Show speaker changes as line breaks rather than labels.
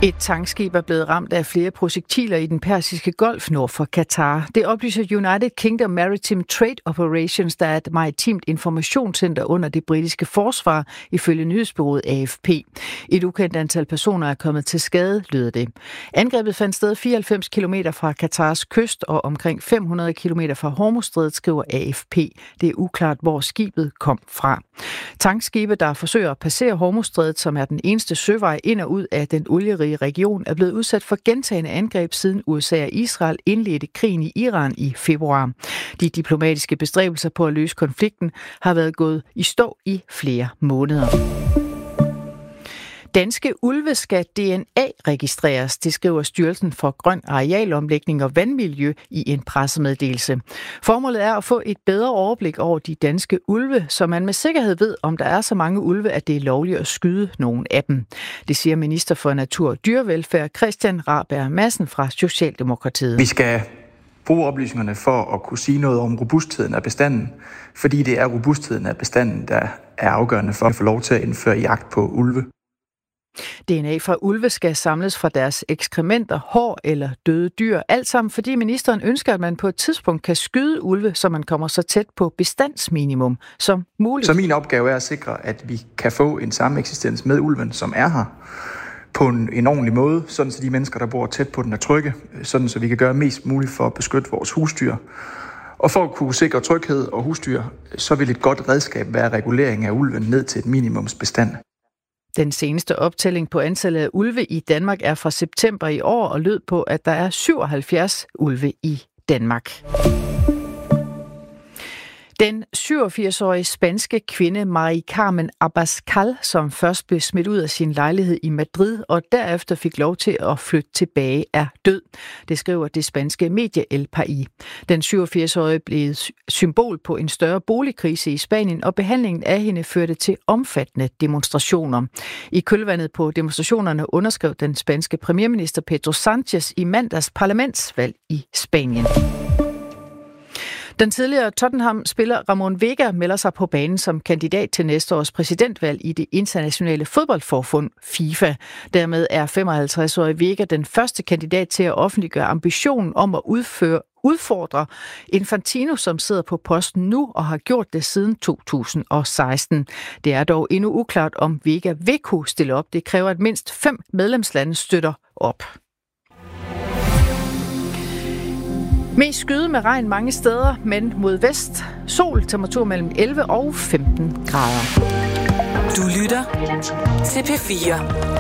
Et tankskib er blevet ramt af flere projektiler i den persiske golf nord for Katar. Det oplyser United Kingdom Maritime Trade Operations, der er et maritimt informationscenter under det britiske forsvar, ifølge nyhedsbureauet AFP. Et ukendt antal personer er kommet til skade, lyder det. Angrebet fandt sted 94 km fra Katars kyst og omkring 500 km fra Hormuzstrædet, skriver AFP. Det er uklart, hvor skibet kom fra. Tankskibe, der forsøger at passere Hormuzstrædet, som er den eneste søvej ind og ud af den olierige region, er blevet udsat for gentagne angreb siden USA og Israel indledte krigen i Iran i februar. De diplomatiske bestræbelser på at løse konflikten har været gået i stå i flere måneder. Danske ulve skal DNA-registreres, det skriver Styrelsen for Grøn Arealomlægning og Vandmiljø i en pressemeddelelse. Formålet er at få et bedre overblik over de danske ulve, så man med sikkerhed ved, om der er så mange ulve, at det er lovligt at skyde nogle af dem. Det siger minister for Natur og Dyrevelfærd Christian Rabjerg Madsen fra Socialdemokratiet.
Vi skal bruge oplysningerne for at kunne sige noget om robustheden af bestanden, fordi det er robustheden af bestanden, der er afgørende for at få lov til at indføre jagt på ulve.
DNA fra ulve skal samles fra deres ekskrementer, hår eller døde dyr. Alt sammen, fordi ministeren ønsker, at man på et tidspunkt kan skyde ulve, så man kommer så tæt på bestandsminimum som muligt.
Så min opgave er at sikre, at vi kan få en sameksistens med ulven, som er her, på en ordentlig måde, sådan så de mennesker, der bor tæt på den, er trygge, sådan så vi kan gøre mest muligt for at beskytte vores husdyr. Og for at kunne sikre tryghed og husdyr, så vil et godt redskab være regulering af ulven ned til et minimumsbestand.
Den seneste optælling på antallet af ulve i Danmark er fra september i år og lød på, at der er 77 ulve i Danmark. Den 87-årige spanske kvinde Mari Carmen Abascal, som først blev smidt ud af sin lejlighed i Madrid og derefter fik lov til at flytte tilbage, er død. Det skriver det spanske medie El País. Den 87-årige blev symbol på en større boligkrise i Spanien, og behandlingen af hende førte til omfattende demonstrationer. I kølvandet på demonstrationerne underskrev den spanske premierminister Pedro Sánchez i mandags parlamentsvalg i Spanien. Den tidligere Tottenham-spiller Ramon Vega melder sig på banen som kandidat til næste års præsidentvalg i det internationale fodboldforbund FIFA. Dermed er 55-årige Vega den første kandidat til at offentliggøre ambitionen om at udfordre Infantino, som sidder på posten nu og har gjort det siden 2016. Det er dog endnu uklart, om Vega vil kunne stille op. Det kræver, at mindst 5 medlemslande støtter op. Mest skyde med regn mange steder, men mod vest. Sol, temperatur mellem 11 og 15 grader.
Du lytter til P4.